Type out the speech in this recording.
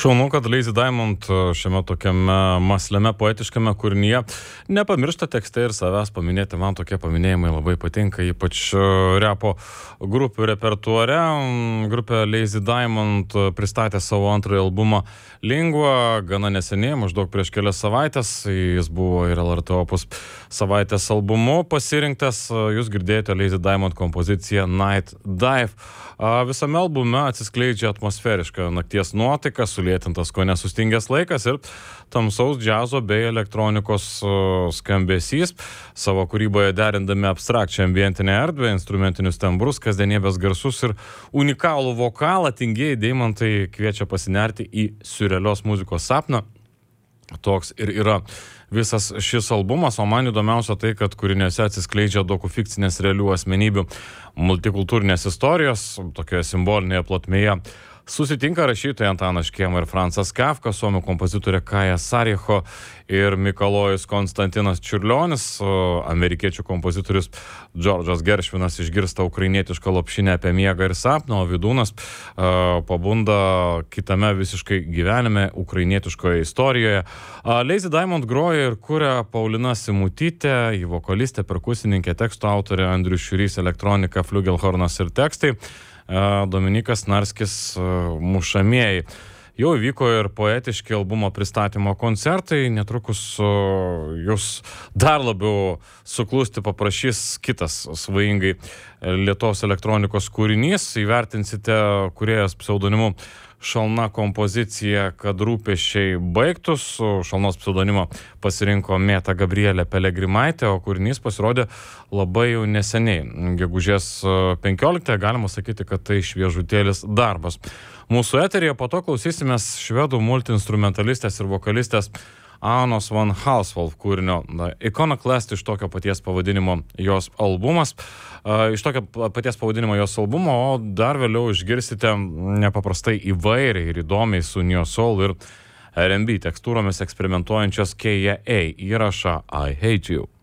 Šaunu, kad Lazy Diamond šiame tokiame masliame poetiškame kūrinyje nepamiršta tekste ir savęs paminėti. Man tokie paminėjimai labai patinka, ypač repo grupių repertuare. Grupė Lazy Diamond pristatė savo antrąjį albumą Lingua gana neseniai, maždaug prieš kelias savaitės. Jis buvo ir LRT Opus savaitės albumu pasirinktas. Jūs girdėjote Lazy Diamond kompoziciją Night Dive. Visame albume atsiskleidžia atmosferiška nakties nuotaika, sulėtintas kone sustingęs laikas ir tamsaus džiazo bei elektronikos skambesys. Savo kūryboje derindami abstrakčią ambientinę erdvę, instrumentinius tembrus, kasdienybės garsus ir unikalų vokalą, tingieji deimantai kviečia pasinerti į siurrealios muzikos sapną. Toks ir yra visas šis albumas, o man įdomiausia tai, kad kūriniuose atsiskleidžia dokufikcinės realių asmenybių multikultūrinės istorijos, tokioje simbolinėje plotmėje. Susitinka rašytojai Antanas Škėma ir Francas Kafka, suomių kompozitorė Kaja Saricho ir Mikalojus Konstantinas Čiurlionis. Amerikiečių kompozitorius Džordžas Geršvinas išgirsta ukrainietišką lopšinę apie miegą ir sapną, o Vidūnas pabunda kitame visiškai gyvenime ukrainietiškoje istorijoje. Lazy Diamond groja ir kuria Paulina Simutytė, ji vokalistė, perkusininkė, teksto autorė Andrius Šiurys, elektronika, fliugelhornas ir tekstai. Dominikas Narskis mušamieji. Jau vyko ir poetiški albumo pristatymo koncertai, netrukus jūs dar labiau suklusti paprašys kitas svajingai Lietuvos elektronikos kūrinys. Įvertinsite kūrėjas pseudonimu Šalna kompozicija, kad rūpesčiai baigtus. Šalnos pseudonimą pasirinko Mėta Gabrielė Pelegrimaitė, o kūrinys pasirodė labai jau neseniai. Gegužės 15, galima sakyti, kad tai šviežutėlis darbas. Mūsų eteryje po to klausysimės švedų multiinstrumentalistės ir vokalistės Anos Van Halswolf kūrinio Iconoclast, iš tokio paties pavadinimo jos albumas. Iš tokio paties pavadinimo jos albumo, o dar vėliau išgirsite nepaprastai įvairiai ir įdomiai su Neo Soul ir R&B tekstūromis eksperimentuojančios K.A. įrašą I Hate You.